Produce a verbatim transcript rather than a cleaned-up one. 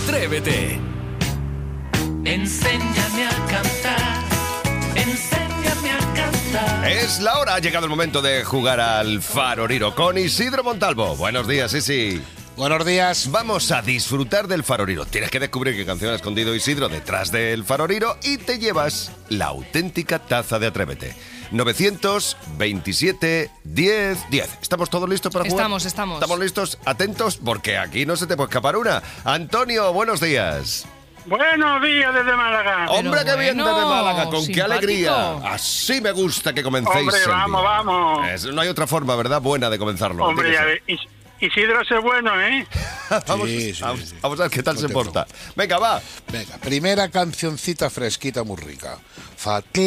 Atrévete. Enséñame a cantar, enséñame a cantar. Es la hora, ha llegado el momento de jugar al Faroriro con Isidro Montalvo. Buenos días, Isi. Buenos días. Vamos a disfrutar del Faroriro. Tienes que descubrir qué canción ha escondido Isidro detrás del Faroriro y te llevas la auténtica taza de Atrévete. novecientos veintisiete diez diez. ¿Estamos todos listos para jugar? Estamos, estamos. ¿Estamos listos? Atentos, porque aquí no se te puede escapar una. Antonio, buenos días. Buenos días desde Málaga. Pero Hombre, qué bien bueno, desde Málaga, con simpático. qué alegría. Así me gusta que comencéis. Hombre, el vamos, día. vamos. Es- no hay otra forma, ¿verdad? Buena de comenzarlo. Hombre, Tiene ya que ve, Is- Isidro es bueno, ¿eh? ser. vamos, Sí, sí, vamos- sí. vamos a ver qué tal No se te porta. Venga, va. Venga, primera cancioncita fresquita muy rica. Fatal.